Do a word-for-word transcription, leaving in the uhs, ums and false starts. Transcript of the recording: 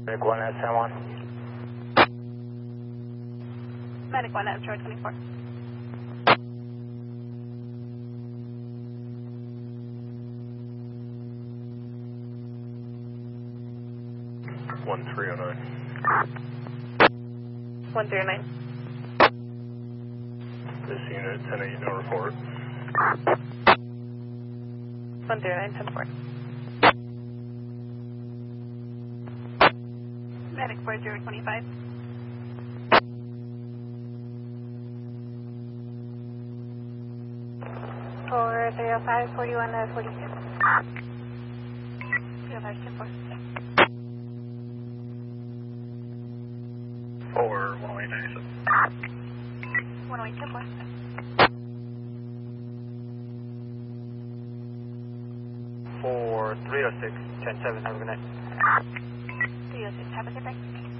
Medic one at San Juan. Medic one at Troy twenty-four. one three oh nine. one zero nine. This unit, ten eight, no report. one zero nine, ten four. Medic four zero twenty-five. four three oh five, forty-one to forty-two. three oh five, ten four. four one oh eight ninety-seven. one oh eight, ten four. four three oh six, ten seven, have a good night. three oh six, have a good day.